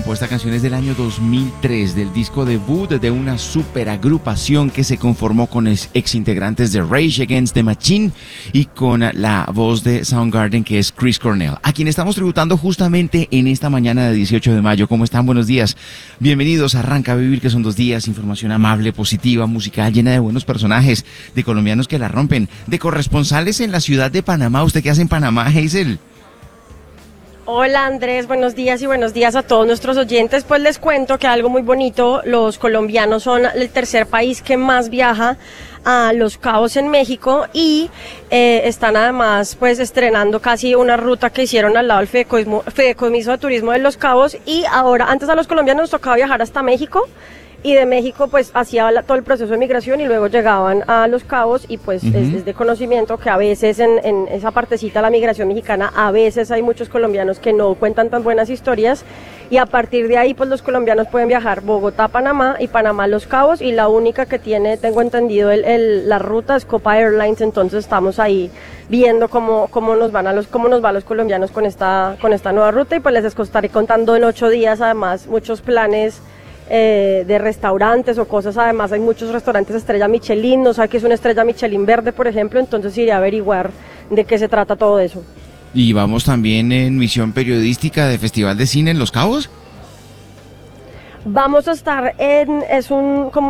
tiempo. Esta canción es del año 2003, del disco debut de una superagrupación que se conformó con ex integrantes de Rage Against the Machine y con la voz de Soundgarden, que es Chris Cornell, a quien estamos tributando justamente en esta mañana de 18 de mayo. ¿Cómo están? Buenos días. Bienvenidos a Arranca a Vivir, que son 2 días, información amable, positiva, musical, llena de buenos personajes, de colombianos que la rompen, de corresponsales en la ciudad de Panamá. ¿Usted qué hace en Panamá, Hazel? Hola Andrés, buenos días y buenos días a todos nuestros oyentes. Pues les cuento que algo muy bonito, los colombianos son el tercer país que más viaja a Los Cabos en México y están además pues estrenando casi una ruta que hicieron al lado del Fideicomiso de Turismo de Los Cabos, y ahora, antes a los colombianos nos tocaba viajar hasta México, y de México pues hacía todo el proceso de migración y luego llegaban a Los Cabos, y pues es de conocimiento que a veces en esa partecita de la migración mexicana a veces hay muchos colombianos que no cuentan tan buenas historias, y a partir de ahí pues los colombianos pueden viajar Bogotá, Panamá y Panamá, Los Cabos, y la única que tiene, tengo entendido, la ruta es Copa Airlines. Entonces estamos ahí viendo cómo nos va a los colombianos con esta nueva ruta, y pues les estaré contando en 8 días además muchos planes de restaurantes o cosas. Además hay muchos restaurantes estrella Michelin, no sé qué es una estrella Michelin verde, por ejemplo, entonces iré a averiguar de qué se trata todo eso. Y vamos también en misión periodística de Festival de Cine en Los Cabos. Vamos a estar como